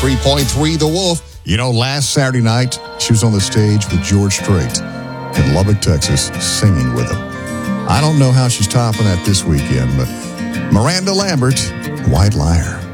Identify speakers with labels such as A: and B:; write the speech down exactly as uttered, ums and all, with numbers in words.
A: ninety-three point three The Wolf. You know, last Saturday night, she was on the stage with George Strait in Lubbock, Texas, singing with him. I don't know how she's topping that this weekend, but Miranda Lambert, White Liar.